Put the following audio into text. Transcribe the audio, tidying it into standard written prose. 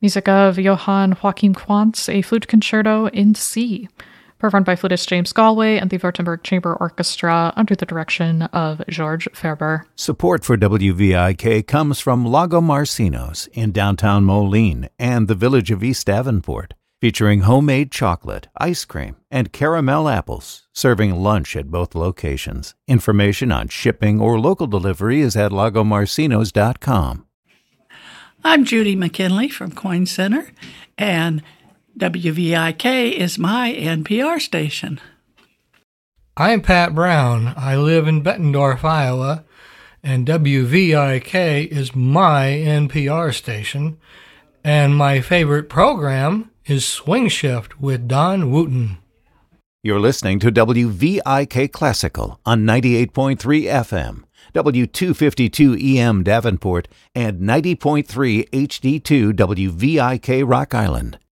Music of Johann Joachim Quantz, a flute concerto in C, performed by flutist James Galway and the Württemberg Chamber Orchestra under the direction of George Ferber. Support for WVIK comes from Lago Marcinos in downtown Moline and the village of East Davenport, featuring homemade chocolate, ice cream, and caramel apples, serving lunch at both locations. Information on shipping or local delivery is at lagomarcinos.com. I'm Judy McKinley from Coin Center, and WVIK is my NPR station. I'm Pat Brown. I live in Bettendorf, Iowa, and WVIK is my NPR station, and my favorite program is Swing Shift with Don Wooten. You're listening to WVIK Classical on 98.3 FM, W252 EM Davenport, and 90.3 HD2 WVIK Rock Island.